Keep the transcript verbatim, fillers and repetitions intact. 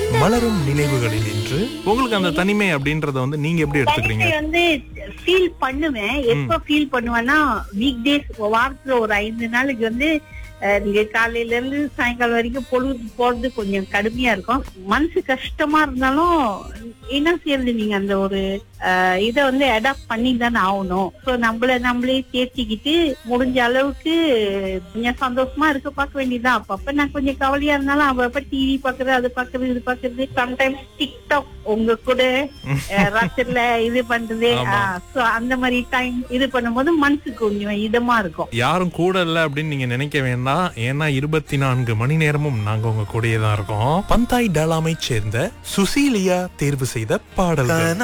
மலரும் நினைவுகளில் இன்று உங்களுக்கு அந்த தனிமை அப்படின்றத வந்து நீங்க எப்படி எடுத்துக்கிறீங்க? தனிமை வந்து ஃபீல் பண்ணுவேன். எப்ப ஃபீல் பண்ணுவேன்னா வீக் டேஸ், வாரத்துல ஒரு ஐந்து நாளைக்கு வந்து அஹ், நீங்க காலையில இருந்து சாயங்காலம் வரைக்கும் பொழுது போறது கொஞ்சம் கடுமையா இருக்கும். மனசு கஷ்டமா இருந்தாலும் என்ன செய்யறது, நீங்க அந்த ஒரு அஹ், இத வந்து அடாப்ட் பண்ணி தானே ஆகணும். சோ நம்மள நம்மளே தேர்த்திக்கிட்டு முடிஞ்ச அளவுக்கு கொஞ்சம் சந்தோஷமா இருக்க பார்க்க வேண்டியதுதான். அப்பப்ப நான் கொஞ்சம் கவலையா இருந்தாலும் அப்பப்ப டிவி பாக்குறது, அது பாக்குறது, இது பாக்குறது, சம்டைம்ஸ் டிக்டாக் உங்க கூட அஹ், ராத்திரில இது பண்றது. சோ அந்த மாதிரி டைம் இது பண்ணும்போது மனசுக்கு கொஞ்சம் இதமா இருக்கும். யாரும் கூட இல்ல அப்படின்னு நீங்க நினைக்க வேண்டாம். ஏன்னா இருபத்தி நான்கு மணி நேரமும் நாங்க உங்க கூடயே தான் இருக்கோம். பந்தாய் டாலாமை சேர்ந்த சுசீலியா தேர்வு செய்த பாடல்கள்.